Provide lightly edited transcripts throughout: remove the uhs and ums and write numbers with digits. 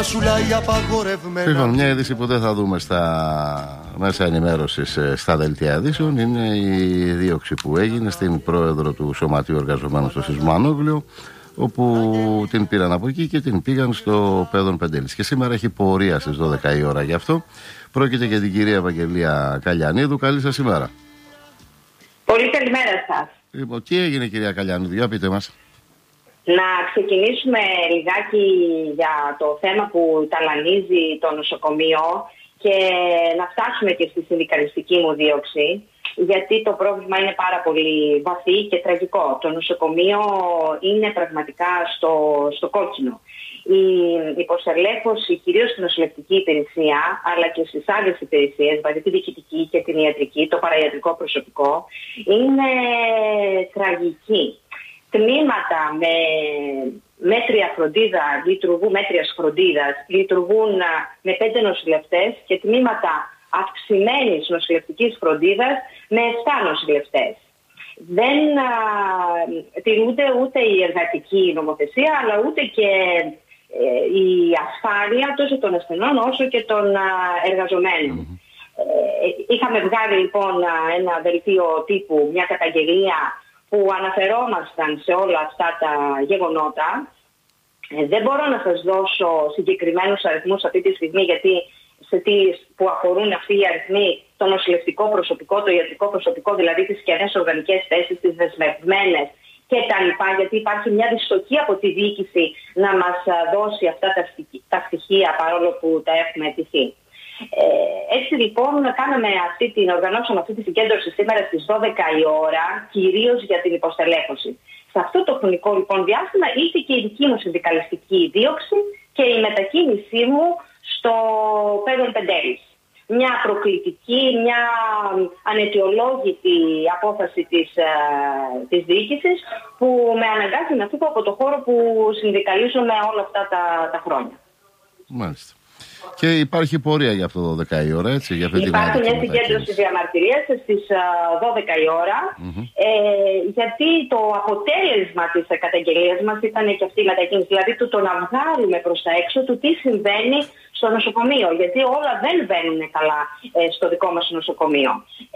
μασουλάει απαγορευμένα. Λοιπόν, μια είδηση που δεν θα δούμε στα μέσα ενημέρωσης, στα δελτία ειδήσεων, είναι η δίωξη που έγινε στην πρόεδρο του Σωματείου Εργαζομένων στο Σισμανόγλιο, όπου την πήραν από εκεί και την πήγαν στο Πέδον Πεντέλης. Και σήμερα έχει πορεία στις 12 η ώρα γι' αυτό. Πρόκειται για την κυρία Ευαγγελία Καλιανίδου. Καλή σας ημέρα. Πολύ καλημέρα σας. Λοιπόν, τι έγινε κυρία Καλιανίδου, για πείτε μας. Να ξεκινήσουμε λιγάκι για το θέμα που ταλανίζει το νοσοκομείο και να φτάσουμε και στη συνδικαλιστική μου δίωξη, γιατί το πρόβλημα είναι πάρα πολύ βαθύ και τραγικό. Το νοσοκομείο είναι πραγματικά στο κόκκινο. Η υποστελέχωση κυρίως στην νοσηλευτική υπηρεσία, αλλά και στις άλλες υπηρεσίες, δηλαδή τη διοικητική και την ιατρική, το παραϊατρικό προσωπικό, είναι τραγική. Τμήματα με μέτριας φροντίδας λειτουργούν με 5 νοσηλευτές και τμήματα αυξημένης νοσηλευτικής φροντίδας με 7 νοσηλευτές. Δεν τηρούνται ούτε η εργατική νομοθεσία, αλλά ούτε και η ασφάλεια τόσο των ασθενών όσο και των εργαζομένων. Είχαμε βγάλει λοιπόν ένα δελτίο τύπου, μια καταγγελία που αναφερόμασταν σε όλα αυτά τα γεγονότα. Δεν μπορώ να σας δώσω συγκεκριμένους αριθμούς αυτή τη στιγμή, γιατί που αφορούν αυτοί οι αριθμοί το νοσηλευτικό προσωπικό, το ιατρικό προσωπικό, δηλαδή τις κενές οργανικές θέσεις, τις δεσμευμένες κτλ. Γιατί υπάρχει μια δυστοχία από τη διοίκηση να μας δώσει αυτά τα στοιχεία, παρόλο που τα έχουμε αιτηθεί. Έτσι λοιπόν οργανώσαμε αυτή τη συγκέντρωση σήμερα στις 12 η ώρα, κυρίως για την υποστελέχωση. Σε αυτό το χρονικό λοιπόν διάστημα ήρθε και η δική μου συνδικαλιστική δίωξη και η μετακίνησή μου στο Πέδον Πεντέλης. Μια προκλητική, μια αναιτιολόγητη απόφαση της διοίκησης που με αναγκάζει να φύγω από το χώρο που συνδικαλίζομαι όλα αυτά τα χρόνια. Μάλιστα. Και υπάρχει πορεία για αυτό το 12 η ώρα, έτσι? Για αυτή υπάρχει μια συγκέντρωση διαμαρτυρίας στις 12 η ώρα, γιατί το αποτέλεσμα της καταγγελίας μας ήταν και αυτή η μετακίνηση, δηλαδή το να βγάλουμε προς τα έξω του τι συμβαίνει στο νοσοκομείο, γιατί όλα δεν βαίνουν καλά στο δικό μας νοσοκομείο.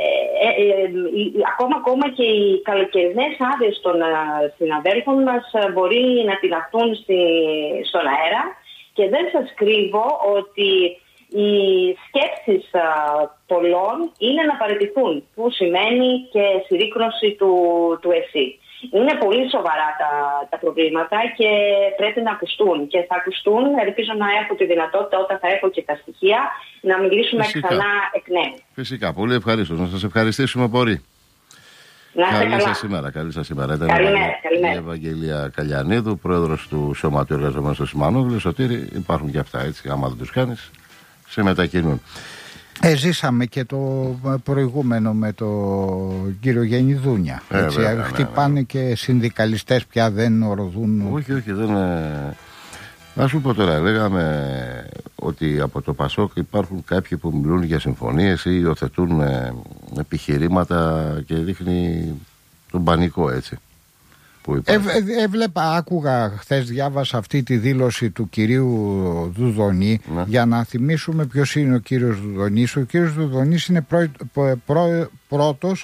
Ακόμα και οι καλοκαιρινές άδειες των συναδέλφων μας μπορεί να τυλαχθούν στον αέρα. Και δεν σας κρύβω ότι οι σκέψεις πολλών είναι να παραιτηθούν, που σημαίνει και συρρίκνωση του ΕΣΥ. Είναι πολύ σοβαρά τα προβλήματα και πρέπει να ακουστούν. Και θα ακουστούν, ελπίζω να έχω τη δυνατότητα όταν θα έχω και τα στοιχεία να μιλήσουμε ξανά εκ νέου. Φυσικά, πολύ ευχαριστώ. Να σας ευχαριστήσουμε πολύ. Καλή σας ημέρα. Ήταν η Ευαγγελία Καλιανίδου, πρόεδρος του Σωματείου Εργαζομένων στο Σιμανόγλιο. Σωτήρη, υπάρχουν και αυτά, έτσι, άμα δεν τους κάνεις, σε μετακινούν. Ζήσαμε και το προηγούμενο με τον κύριο Γεννηδούνια. Χτυπάνε και συνδικαλιστές πια δεν οροδούν. Όχι, δεν. Να σου πω τώρα, λέγαμε ότι από το Πασόκ υπάρχουν κάποιοι που μιλούν για συμφωνίες ή υιοθετούν επιχειρήματα και δείχνει τον πανικό, έτσι, που υπάρχει. Άκουγα χθες, διάβασα αυτή τη δήλωση του κυρίου Δουδονή, για να θυμίσουμε ποιος είναι ο κύριος Δουδονής. Ο κύριος Δουδονής είναι πρώτος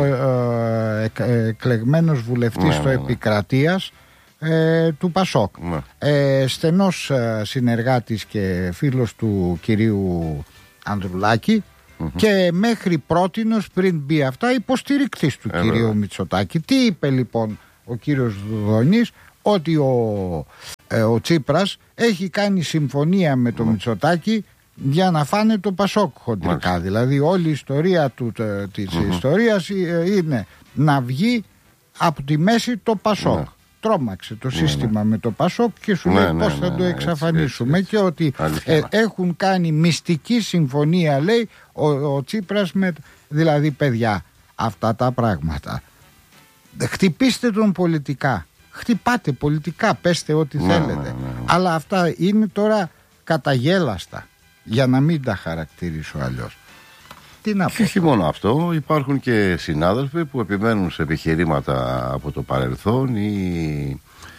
εκλεγμένος βουλευτής στο Επικρατείας του Πασόκ, στενός συνεργάτης και φίλος του κυρίου Ανδρουλάκη και μέχρι πρότινος, πριν μπει αυτά, υποστηρικτής του κυρίου Μητσοτάκη. Τι είπε λοιπόν ο κύριος Δουδονής? Ότι ο Τσίπρας έχει κάνει συμφωνία με το Μητσοτάκη για να φάνε το Πασόκ χοντρικά. Δηλαδή όλη η ιστορία της ιστορίας είναι να βγει από τη μέση το Πασόκ. Τρόμαξε το σύστημα με το Πασόκ και σου λέει πώς θα το εξαφανίσουμε, έτσι. Και ότι έχουν κάνει μυστική συμφωνία, λέει ο Τσίπρας, δηλαδή παιδιά, αυτά τα πράγματα χτυπήστε τον πολιτικά, χτυπάτε πολιτικά, πέστε ό,τι θέλετε, αλλά αυτά είναι τώρα καταγέλαστα, για να μην τα χαρακτηρίσω αλλιώς. Και όχι μόνο αυτό, υπάρχουν και συνάδελφοι που επιμένουν σε επιχειρήματα από το παρελθόν ή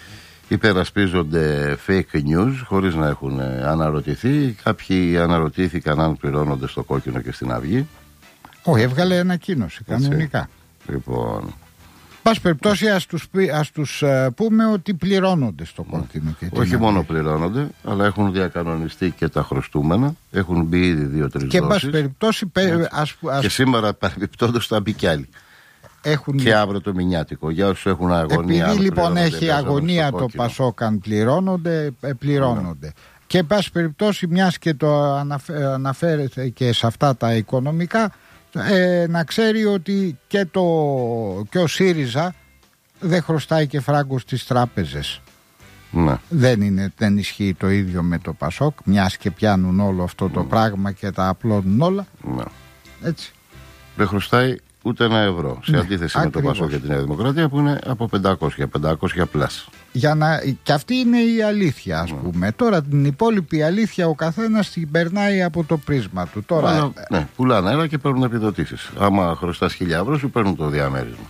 υπερασπίζονται fake news χωρίς να έχουν αναρωτηθεί. Κάποιοι αναρωτήθηκαν αν πληρώνονται στο Κόκκινο και στην Αυγή. Όχι, έβγαλε ανακοίνωση κανονικά. Λοιπόν, πάση περιπτώσει, ας τους πούμε ότι πληρώνονται στο Κόκκινο και την όχι Αυγή. μόνο πληρώνονται, αλλά έχουν διακανονιστεί και τα χρωστούμενα. Έχουν μπει ήδη 2-3 δόσεις. Και πάση περιπτώσει και σήμερα παρεμπιπτόντως θα μπει κι άλλοι. Και αύριο το μηνιάτικο. Για όσους έχουν αγωνία. Επειδή λοιπόν έχει αγωνία το Πασόκ, αν πληρώνονται, πληρώνονται. Και εν πάση περιπτώσει, μιας και το αναφέρεται και σε αυτά τα οικονομικά, να ξέρει ότι και ο ΣΥΡΙΖΑ δεν χρωστάει και φράγκο στις τράπεζες. Ναι. Δεν ισχύει το ίδιο με το Πασόκ, μιας και πιάνουν όλο αυτό το πράγμα και τα απλώνουν όλα. Ναι. Έτσι. Δεν χρωστάει ούτε ένα ευρώ. Σε αντίθεση με το Πασόκ και τη Νέα Δημοκρατία που είναι από 500 πλάς. Και αυτή είναι η αλήθεια, ας πούμε. Τώρα την υπόλοιπη αλήθεια ο καθένας την περνάει από το πρίσμα του. Τώρα... Ναι, πουλάνε αέρα και παίρνουν επιδοτήσεις. Άμα χρωστάς 1.000 ευρώ σου παίρνουν το διαμέρισμα.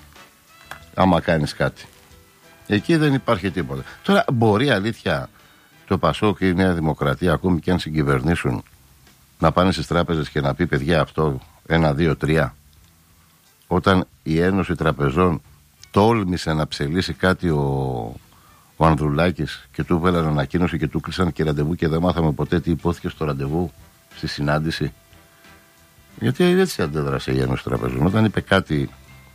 Άμα κάνεις κάτι. Εκεί δεν υπάρχει τίποτα. Τώρα μπορεί αλήθεια το Πασόκ ή η Νέα Δημοκρατία, ακόμη και αν συγκυβερνήσουν, να πάνε στις τράπεζες και να πει παιδιά αυτό 1, 2, 3. Όταν η Ένωση Τραπεζών τόλμησε να ψελίσει κάτι ο Ανδρουλάκης και του έβαλαν ανακοίνωση και του κλείσαν και ραντεβού και δεν μάθαμε ποτέ τι υπόθηκε στο ραντεβού, στη συνάντηση. Γιατί έτσι αντέδρασε η Ένωση Τραπεζών. Όταν είπε κάτι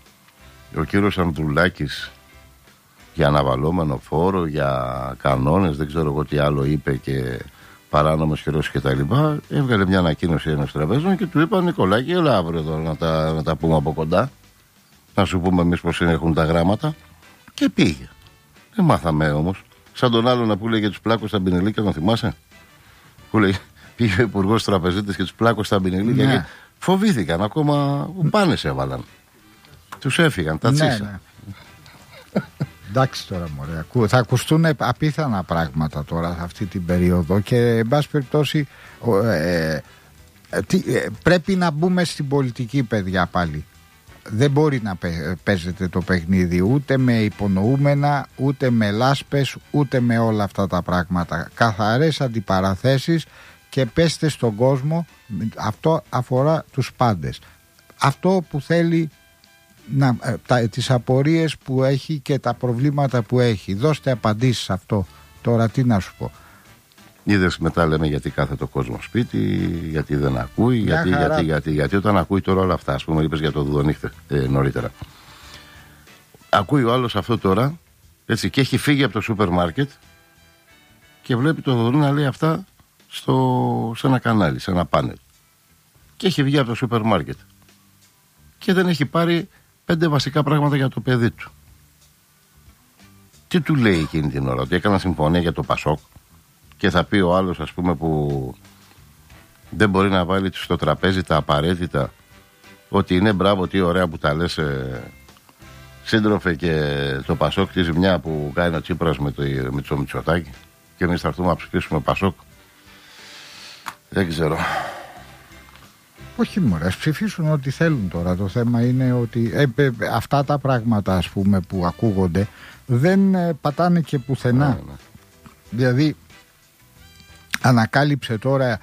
ο κύριος Ανδρουλάκης για αναβαλώμενο φόρο, για κανόνες, δεν ξέρω εγώ τι άλλο είπε και παράνομος χειρός και τα λοιπά, έβγαλε μια ανακοίνωση ένας τραπεζών και του είπα Νικολάκη, έλα αύριο εδώ να τα πούμε από κοντά, να σου πούμε εμείς πως έχουν τα γράμματα, και πήγε. Δεν μάθαμε όμως. Σαν τον άλλον που λέγε τους πλάκους στα μπινελίκια, τον θυμάσαι? Που λέει, πήγε ο υπουργός τραπεζίτες και τους πλάκους στα μπινελίκια, και φοβήθηκαν, ακόμα πάνες έβαλαν. Τους έφυγαν, τα τσίσα. Εντάξει τώρα μωρέ, θα ακουστούν απίθανα πράγματα τώρα αυτή την περίοδο και εν πάση περιπτώσει πρέπει να μπούμε στην πολιτική, παιδιά, πάλι. Δεν μπορεί να παίζεται το παιχνίδι ούτε με υπονοούμενα, ούτε με λάσπες, ούτε με όλα αυτά τα πράγματα. Καθαρές αντιπαραθέσεις και πέστε στον κόσμο. Αυτό αφορά τους πάντες. Αυτό που θέλει, τις απορίες που έχει και τα προβλήματα που έχει. Δώστε απαντήσεις σε αυτό. Τώρα τι να σου πω. Είδες, μετά λέμε γιατί κάθεται ο κόσμο σπίτι, γιατί δεν ακούει, γιατί όταν ακούει τώρα όλα αυτά, ας πούμε, είπες για το Δουδονύχτε νωρίτερα. Ακούει ο άλλος αυτό τώρα, έτσι, και έχει φύγει από το σούπερ μάρκετ και βλέπει το Δουδονή να λέει αυτά σε ένα κανάλι, σε ένα πάνελ. Και έχει βγει από το σούπερ μάρκετ και δεν έχει πάρει 5 βασικά πράγματα για το παιδί του. Τι του λέει εκείνη την ώρα? Ότι έκανα συμφωνία για το Πασόκ και θα πει ο άλλος, ας πούμε, που δεν μπορεί να βάλει στο τραπέζι τα απαραίτητα, ότι είναι μπράβο, τι ωραία που τα λες σύντροφε, και το Πασόκ τη ζημιά που κάνει ο Τσίπρας με το Μητσοτάκη, και εμείς θα έρθουμε να ψηφίσουμε Πασόκ. Δεν ξέρω. Όχι μωρέ, ας ψηφίσουν ό,τι θέλουν τώρα. Το θέμα είναι ότι αυτά τα πράγματα, ας πούμε, που ακούγονται δεν πατάνε και πουθενά. Δηλαδή ανακάλυψε τώρα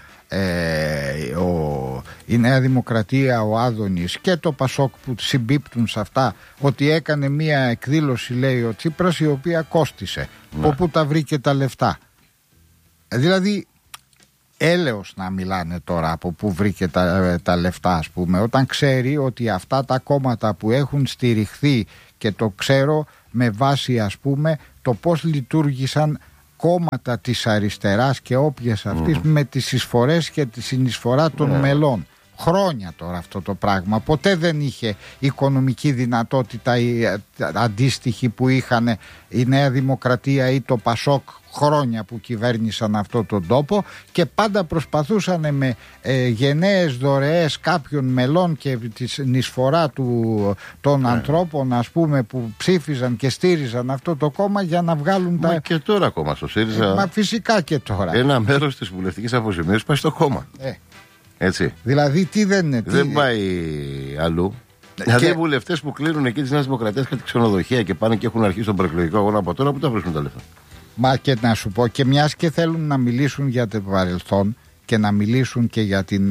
η Νέα Δημοκρατία, ο Άδωνης και το Πασόκ που συμπίπτουν σε αυτά, ότι έκανε μία εκδήλωση, λέει ο Τσίπρας, η οποία κόστισε. Όπου τα βρήκε τα λεφτά. Δηλαδή έλεος να μιλάνε τώρα από που βρήκε τα λεφτά, ας πούμε, όταν ξέρει ότι αυτά τα κόμματα που έχουν στηριχθεί, και το ξέρω με βάση, ας πούμε, το πώς λειτουργήσαν κόμματα της αριστεράς και όποιες αυτής, με τις εισφορές και τη συνεισφορά των μελών. Χρόνια τώρα αυτό το πράγμα. Ποτέ δεν είχε οικονομική δυνατότητα αντίστοιχη που είχαν η Νέα Δημοκρατία ή το Πασόκ χρόνια που κυβέρνησαν αυτόν τον τόπο, και πάντα προσπαθούσαν με γενναίες δωρεές κάποιων μελών και τη συνεισφορά των ανθρώπων, ας πούμε, που ψήφιζαν και στήριζαν αυτό το κόμμα για να βγάλουν τα... Και τώρα ακόμα στο ΣΥΡΙΖΑ. Μα φυσικά και τώρα. Ένα μέρος της βουλευτικής αποζημίωσης πάει στο κόμμα. Έτσι. Δηλαδή δεν πάει αλλού. Δηλαδή οι βουλευτές που κλείνουν εκεί της Νέας Δημοκρατίας κάτι ξενοδοχεία και πάνε και έχουν αρχίσει τον προεκλογικό αγώνα από τώρα, που τα βρίσκουν τα λεφτά? Μα και να σου πω, και μιας και θέλουν να μιλήσουν για το παρελθόν και να μιλήσουν και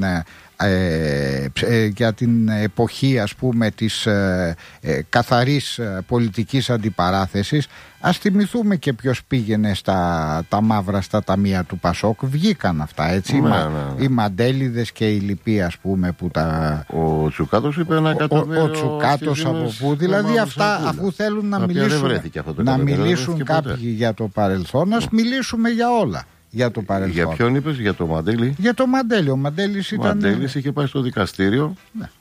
για την εποχή, ας πούμε, της καθαρής πολιτικής αντιπαράθεσης, ας θυμηθούμε και ποιος πήγαινε τα μαύρα στα ταμεία του Πασόκ. Βγήκαν αυτά, έτσι, οι Μαντέλιδες και οι λοιποί, ας πούμε, που τα... Ο Τσουκάτος είπε 1 εκατομμύριο. Ο Τσουκάτος από πού, δηλαδή αυτά, αφού θέλουν να μιλήσουν κάποιοι για το παρελθόν, ας μιλήσουμε για όλα. Για το παρελθόν. Για ποιον είπες, για το Μαντέλη? Για το Μαντέλη. Ο Μαντέλης ήταν... Μαντέλης είχε πάει στο δικαστήριο. Ναι.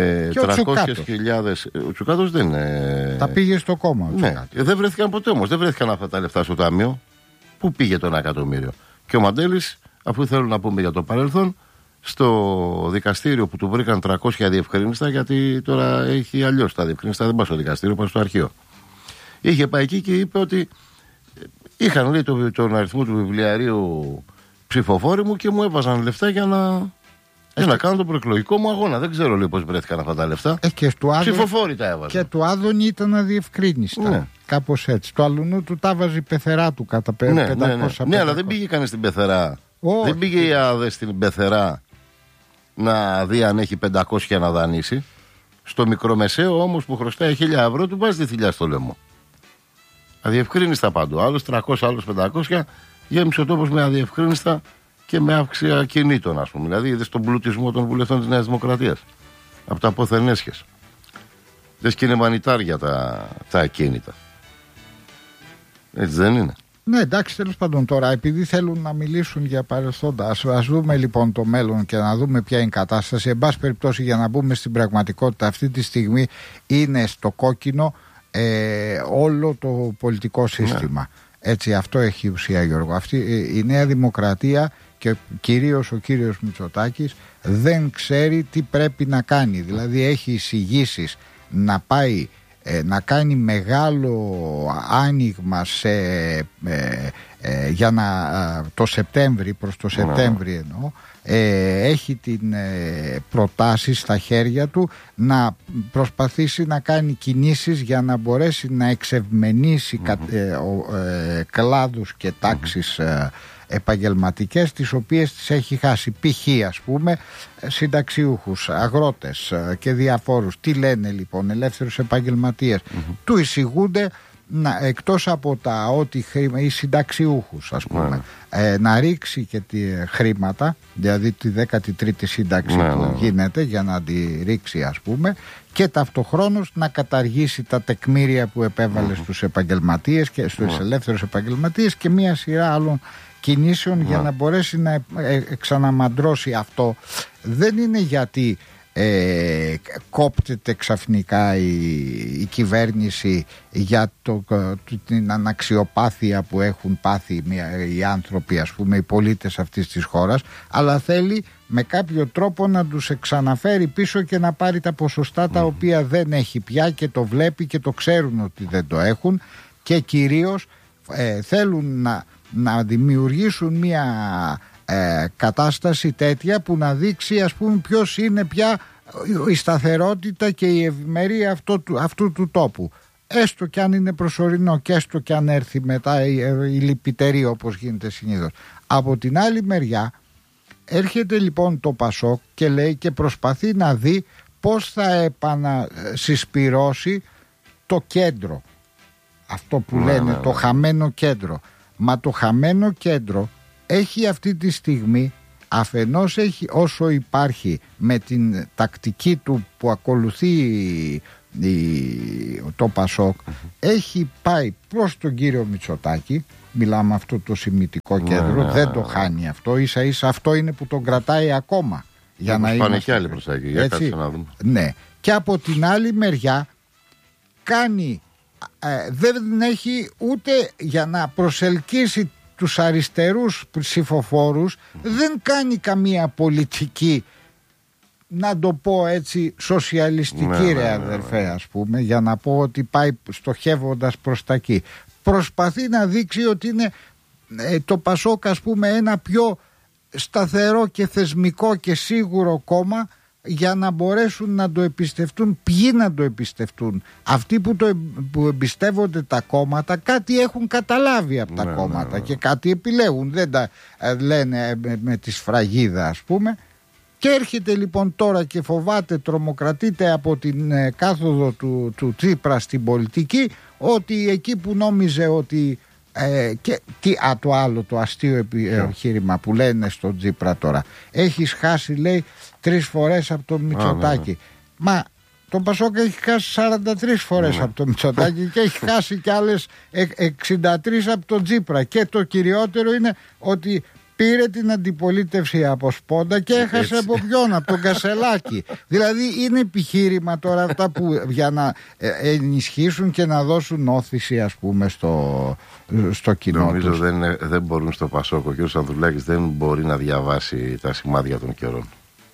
300.000. Ο Τσουκάτος δεν. Τα πήγε στο κόμμα. Ναι. Δεν βρέθηκαν ποτέ όμως. Δεν βρέθηκαν αυτά τα λεφτά στο ταμείο. Πού πήγε το 1 εκατομμύριο? Και ο Μαντέλης, αφού θέλουν να πούμε για το παρελθόν, στο δικαστήριο που του βρήκαν 300 αδιευκρίνηστα, γιατί τώρα έχει αλλιώς τα αδιευκρίνηστα, δεν πάει στο δικαστήριο, πάει στο αρχείο. Είχε πάει εκεί και είπε ότι είχαν, λέει, τον αριθμό του βιβλιαρίου ψηφοφόροι μου και μου έβαζαν λεφτά για να κάνω τον προεκλογικό μου αγώνα. Δεν ξέρω, λέει, πώς βρέθηκαν αυτά τα λεφτά. Ψηφοφόροι τα έβαζαν. Και του Άδωνη ήταν αδιευκρίνηστα. Ναι. Κάπως έτσι. Το αλλουνού του τα βάζει η πεθερά του κατά 500. Ναι, αλλά δεν πήγε κανείς στην πεθερά. Δεν πήγε η ΑΔΕ στην πεθερά να δει αν έχει 500 να δανείσει. Στο μικρομεσαίο όμως που χρωστάει 1.000 ευρώ του βάζει τη θηλιά στο λαιμό. Αδιευκρίνηστα παντού. Άλλος 300, άλλος 500. Γέμισε ο τόπος με αδιευκρίνηστα και με αύξηση ακινήτων, ας πούμε. Δηλαδή είδες τον πλουτισμό των βουλευτών της Νέας Δημοκρατίας. Από τα πόθεν έσχες. Δες και είναι μανιτάρια τα ακίνητα. Έτσι δεν είναι? Ναι, εντάξει, τέλος πάντων, τώρα επειδή θέλουν να μιλήσουν για παρελθόντα, ας δούμε λοιπόν το μέλλον και να δούμε ποια είναι η κατάσταση. Εν πάση περιπτώσει, για να μπούμε στην πραγματικότητα, αυτή τη στιγμή είναι στο κόκκινο όλο το πολιτικό σύστημα. Ναι. Έτσι, αυτό έχει ουσία, Γιώργο. Αυτή η Νέα Δημοκρατία και κυρίως ο κύριος Μητσοτάκης δεν ξέρει τι πρέπει να κάνει. Δηλαδή έχει εισηγήσεις να πάει να κάνει μεγάλο άνοιγμα για το Σεπτέμβρη, προς το Σεπτέμβρη εννοώ, έχει την προτάσεις στα χέρια του να προσπαθήσει να κάνει κινήσεις για να μπορέσει να εξευμενήσει κλάδους και τάξεις επαγγελματικές, τις οποίες τις έχει χάσει. Π.χ. ας πούμε συνταξιούχους, αγρότες και διαφόρους. Τι λένε λοιπόν? Ελεύθερους επαγγελματίες. Του εισηγούνται εκτός από τα ό,τι χρήμα, οι συνταξιούχους, ας πούμε, να ρίξει και τη χρήματα, δηλαδή τη 13η σύνταξη που γίνεται, για να τη ρίξει, ας πούμε, και ταυτοχρόνως να καταργήσει τα τεκμήρια που επέβαλε στους επαγγελματίες και στους ελεύθερους επαγγελματίες και μία σειρά άλλων κινήσεων για να μπορέσει να ξαναμαντρώσει αυτό. Δεν είναι γιατί κόπτεται ξαφνικά η κυβέρνηση για την αναξιοπάθεια που έχουν πάθει οι άνθρωποι, ας πούμε, οι πολίτες αυτής της χώρας, αλλά θέλει με κάποιο τρόπο να τους εξαναφέρει πίσω και να πάρει τα ποσοστά τα οποία δεν έχει πια και το βλέπει και το ξέρουν ότι δεν το έχουν, και κυρίως θέλουν να δημιουργήσουν μια κατάσταση τέτοια που να δείξει, ας πούμε, ποιος είναι πια η σταθερότητα και η ευημερία αυτού του τόπου, έστω κι αν είναι προσωρινό και έστω κι αν έρθει μετά η λυπητερή, όπως γίνεται συνήθως. Από την άλλη μεριά έρχεται λοιπόν το Πασόκ και λέει και προσπαθεί να δει πώς θα επανασυσπυρώσει το κέντρο, αυτό που λένε το χαμένο κέντρο. Μα το χαμένο κέντρο έχει αυτή τη στιγμή, αφενός έχει, όσο υπάρχει με την τακτική του που ακολουθεί το Πασόκ, έχει πάει προς τον κύριο Μητσοτάκη. Μιλάμε αυτό το σημιτικό κέντρο, δεν το χάνει αυτό, ίσα ίσα αυτό είναι που τον κρατάει ακόμα, για να πάνε και άλλοι προς τα εκεί, για κάτσε να δούμε. Ναι. Και από την άλλη μεριά κάνει, δεν έχει ούτε για να προσελκύσει τους αριστερούς ψηφοφόρους, δεν κάνει καμία πολιτική, να το πω έτσι, σοσιαλιστική, ρε αδερφέ, ας πούμε, για να πω ότι πάει στοχεύοντας προς τα εκεί. Προσπαθεί να δείξει ότι είναι το Πασόκ, ας πούμε, ένα πιο σταθερό και θεσμικό και σίγουρο κόμμα για να μπορέσουν να το εμπιστευτούν. Ποιοι να το εμπιστευτούν? Αυτοί που εμπιστεύονται τα κόμματα κάτι έχουν καταλάβει από τα κόμματα και κάτι επιλέγουν, δεν τα λένε με τη σφραγίδα, ας πούμε. Και έρχεται λοιπόν τώρα και φοβάται, τρομοκρατείται από την κάθοδο του Τσίπρα στην πολιτική, ότι εκεί που νόμιζε ότι και το άλλο το αστείο επιχείρημα που λένε στον Τσίπρα τώρα, έχεις χάσει, λέει, 3 φορές από τον Μητσοτάκη. Μα τον Πασόκ έχει χάσει 43 φορές από τον Μητσοτάκη και έχει χάσει κι άλλες 63 από τον Τσίπρα. Και το κυριότερο είναι ότι πήρε την αντιπολίτευση από Σπόντα και έχασε από ποιον? Από τον Κασελάκη. Δηλαδή είναι επιχείρημα τώρα αυτά που για να ενισχύσουν και να δώσουν όθηση, ας πούμε, στο κοινό. Νομίζω τους. δεν μπορούν στο Πασόκ. Ο κ. Ανδρουλάκης δεν μπορεί να διαβάσει τα σημάδια των καιρών.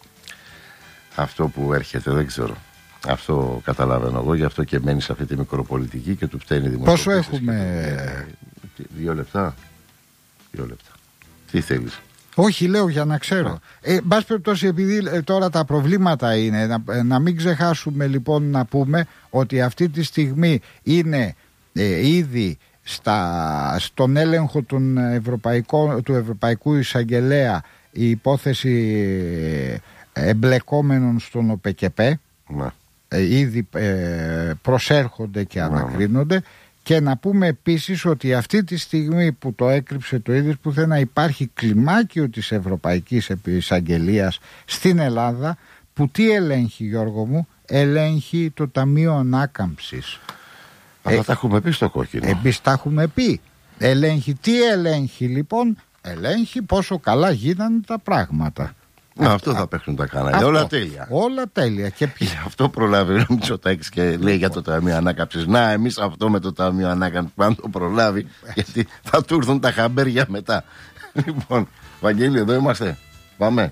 Αυτό που έρχεται δεν ξέρω. Αυτό καταλαβαίνω εγώ, γι' αυτό και μένει σε αυτή τη μικροπολιτική και του φταίνει η δημοσιογραφία. Πόσο έχουμε? 2 λεπτά. 2 λεπτά. Τι θέλεις? Όχι, λέω για να ξέρω. Μπας περιπτώσει, επειδή τώρα τα προβλήματα είναι, να μην ξεχάσουμε λοιπόν να πούμε ότι αυτή τη στιγμή είναι ήδη στον έλεγχο του Ευρωπαϊκού Εισαγγελέα η υπόθεση εμπλεκόμενων στον ΟΠΕΚΕΠΕ. Ήδη προσέρχονται και ανακρίνονται. Και να πούμε επίσης ότι αυτή τη στιγμή που το έκρυψε το ίδιο πουθενά, υπάρχει κλιμάκιο της Ευρωπαϊκής Εισαγγελίας στην Ελλάδα, που τι ελέγχει, Γιώργο μου? Ελέγχει το Ταμείο Ανάκαμψης. Αλλά τα έχουμε πει στο κόκκινο. Εμείς τα έχουμε πει. Τι ελέγχει λοιπόν? Ελέγχει πόσο καλά γίνανε τα πράγματα. Αυτό θα παίξουν τα κανάλια. Όλα τέλεια. Όλα τέλεια. Και αυτό προλάβει ο Μητσοτάκης και λέει για το Ταμείο Ανάκαμψης. Να, εμείς αυτό με το Ταμείο Ανάκαμψης, αν το προλάβει, γιατί θα του έρθουν τα χαμπέρια μετά. Λοιπόν, Βαγγέλη, εδώ είμαστε. Πάμε.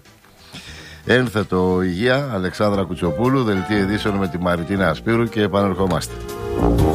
Ένθετο υγεία, Αλεξάνδρα Κουτσοπούλου, δελτίο ειδήσεων με τη Μαριτίνα Ασπύρου και επανερχόμαστε.